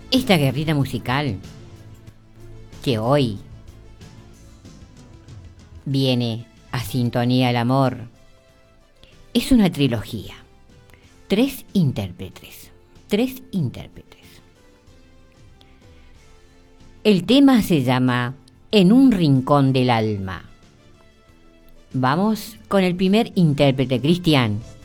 Esta guerrita musical que hoy viene a sintonía del amor es una trilogía. Tres intérpretes. El tema se llama En un rincón del alma. Vamos con el primer intérprete, Cristian.